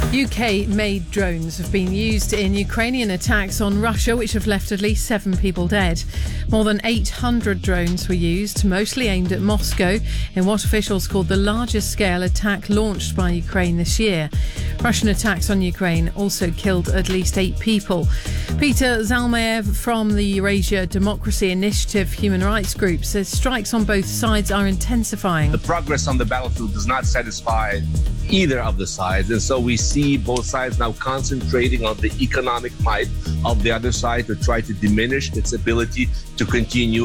UK-made drones have been used in Ukrainian attacks on Russia, which have left at least 7 people dead. More than 800 drones were used, mostly aimed at Moscow, in what officials called the largest-scale attack launched by Ukraine this year. Russian attacks on Ukraine also killed at least 8 people. Peter Zalmayev from the Eurasia Democracy Initiative human rights group says strikes on both sides are intensifying. The progress on the battlefield does not satisfy either of the sides, and so we see both sides now concentrating on the economic might of the other side to try to diminish its ability to continue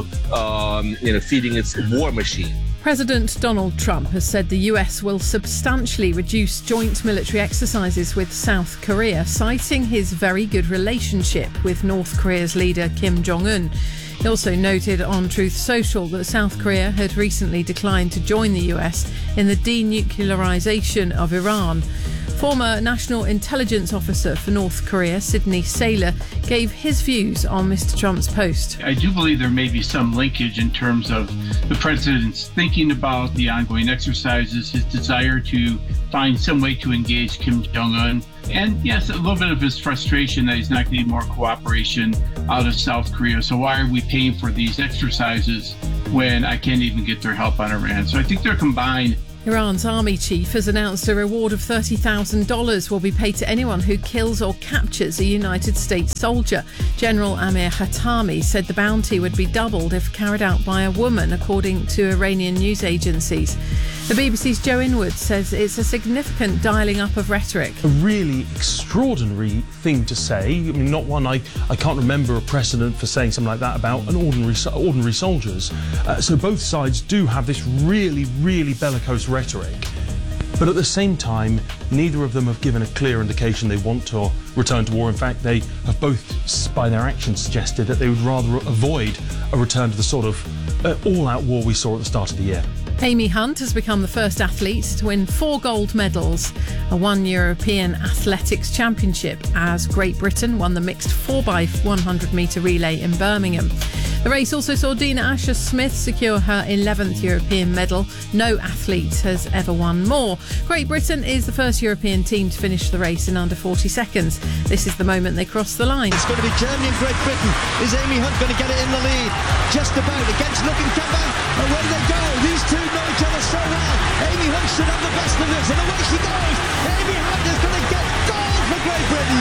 feeding its war machine. President Donald Trump has said the US will substantially reduce joint military exercises with South Korea, citing his very good relationship with North Korea's leader Kim Jong-un. He also noted on Truth Social that South Korea had recently declined to join the US in the denuclearization of Iran. Former National Intelligence Officer for North Korea, Sidney Saylor, gave his views on Mr. Trump's post. I do believe there may be some linkage in terms of the president's thinking about the ongoing exercises, his desire to find some way to engage Kim Jong-un, and yes, a little bit of his frustration that he's not getting more cooperation out of South Korea. So why are we paying for these exercises when I can't even get their help on Iran? So I think they're combined. Iran's army chief has announced a reward of $30,000 will be paid to anyone who kills or captures a United States soldier. General Amir Khatami said the bounty would be doubled if carried out by a woman, according to Iranian news agencies. The BBC's Joe Inwood says it's a significant dialling up of rhetoric. A really extraordinary thing to say. I mean, not one I can't remember a precedent for saying something like that about an ordinary soldiers. So both sides do have this really, really bellicose rhetoric. But at the same time, neither of them have given a clear indication they want to return to war. In fact, they have both, by their actions, suggested that they would rather avoid a return to the sort of all-out war we saw at the start of the year. Amy Hunt has become the first athlete to win 4 gold medals, won European Athletics Championship as Great Britain won the mixed 4x100 metre relay in Birmingham. The race also saw Dina Asher-Smith secure her 11th European medal. No athlete has ever won more. Great Britain is the first European team to finish the race in under 40 seconds. This is the moment they cross the line. It's going to be Germany and Great Britain. Is Amy Hunt going to get it in the lead? Just about. Against Looking Kemba. Away they go. These two know each other so well. Amy Hunt should have the best of this. And away she goes. Amy Hunt is going to get gold for Great Britain.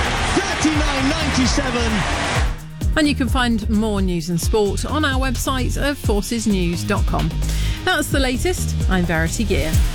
39.97. And you can find more news and sport on our website of forcesnews.com. That's the latest. I'm Verity Gear.